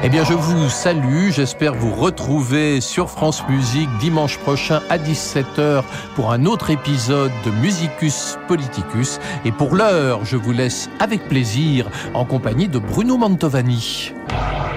Eh bien, je vous salue. J'espère vous retrouver sur France Musique dimanche prochain à 17h pour un autre épisode de Musicus Politicus. Et pour l'heure, je vous laisse avec plaisir en compagnie de Bruno Mantovani.